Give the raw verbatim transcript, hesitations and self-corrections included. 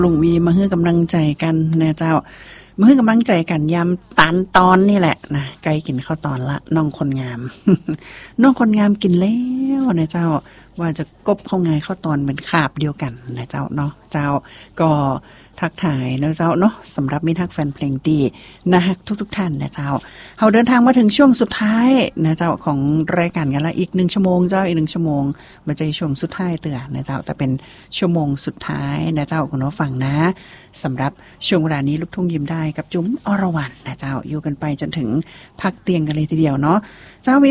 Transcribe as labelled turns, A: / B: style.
A: ลุงวีมาให้กำลังใจกันนะเจ้ามาให้กำลังใจกันยามตานตอนนี่แหละนะไกลกินข้าวตอนละน้องคนงาม น้องคนงามกินแล้วนะเจ้าว่าจะกบเข้าไงข้าวตอนเป็นคาบเดียวกันนะเจ้าเนาะเจ้าก็ทักทายนะเจ้าเนาะสำหรับมิตรทักแฟนเพลงดีนะฮะทุกๆท่านนะเจ้าเราเดินทางมาถึงช่วงสุดท้ายนะเจ้าของรายการกันละอีกหนึ่งชั่วโมงเจ้าอีกหนึ่งชั่วโมงมาใจช่วงสุดท้ายเตือนนะเจ้าแต่เป็นชั่วโมงสุดท้ายนะเจ้าคุณผู้ฟังนะสำหรับช่วงเวลานี้ลูกทุ่งยิ้มได้กับจุ๋มอรวรรณนะเจ้าอยู่กันไปจนถึงพักเตียงกันเลยทีเดียวเนาะเจ้ามี